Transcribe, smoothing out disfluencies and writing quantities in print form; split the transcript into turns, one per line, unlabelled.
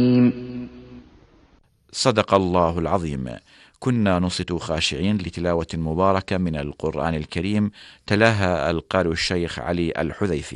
صدق الله العظيم. كنا نصت خاشعين لتلاوة مباركة من القرآن الكريم، تلاها القارئ الشيخ علي الحذيفي.